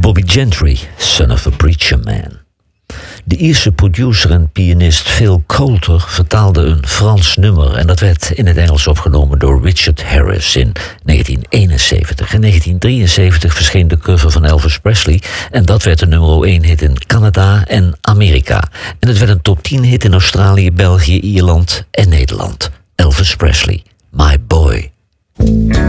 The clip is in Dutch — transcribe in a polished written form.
Bobby Gentry, Son of a Preacher Man. De Ierse producer en pianist Phil Coulter vertaalde een Frans nummer en dat werd in het Engels opgenomen door Richard Harris in 1971. In 1973 verscheen de cover van Elvis Presley en dat werd een nummer 1 hit in Canada en Amerika. En het werd een top 10 hit in Australië, België, Ierland en Nederland. Elvis Presley, My Boy.